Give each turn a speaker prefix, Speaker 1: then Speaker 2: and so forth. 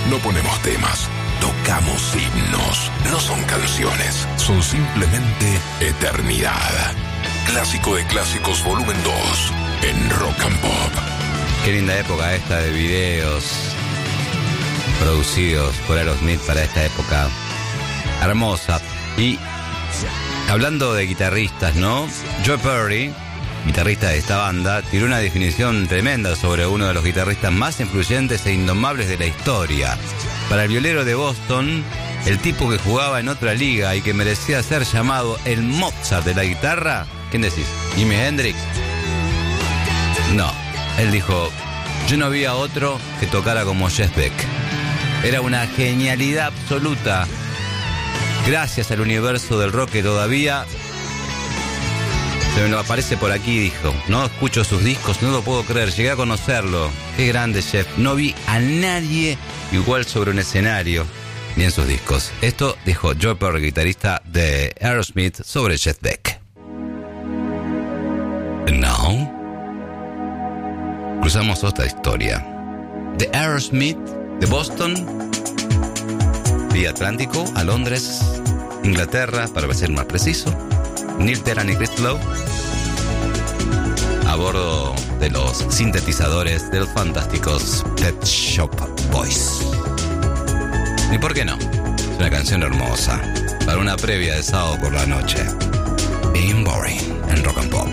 Speaker 1: No ponemos temas, tocamos himnos. No son canciones, son simplemente eternidad. Clásico de Clásicos Volumen 2 en Rock and Pop.
Speaker 2: Qué linda época esta de videos producidos por Aerosmith para esta época. Hermosa. Y hablando de guitarristas, ¿no? Joe Perry, guitarrista de esta banda, tiró una definición tremenda sobre uno de los guitarristas más influyentes e indomables de la historia. Para el violero de Boston, el tipo que jugaba en otra liga y que merecía ser llamado el Mozart de la guitarra, ¿quién decís? ¿Jimi Hendrix? No, él dijo, yo no vi a otro que tocara como Jeff Beck. Era una genialidad absoluta. Gracias al universo del rock que todavía se me lo aparece por aquí, dijo. No escucho sus discos, no lo puedo creer. Llegué a conocerlo. Qué grande Jeff. No vi a nadie igual sobre un escenario ni en sus discos. Esto dijo Joe Perry, guitarrista de Aerosmith, sobre Jeff Beck. And now, cruzamos otra historia. De Aerosmith, de Boston, vía Atlántico a Londres, Inglaterra, para ser más preciso. Neil Tennant y Chris Lowe a bordo de los sintetizadores de los fantásticos Pet Shop Boys. ¿Y por qué no? Es una canción hermosa para una previa de sábado por la noche. Being Boring en Rock and Pop.